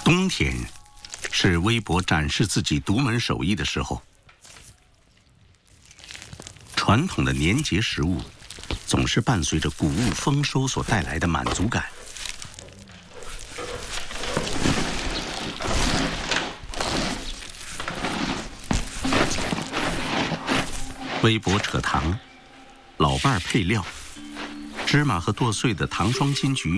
冬天是微博展示自己独门手艺的时候。传统的年节食物总是伴随着谷物丰收所带来的满足感。微博扯糖，老伴儿配料，芝麻和剁碎的糖霜金桔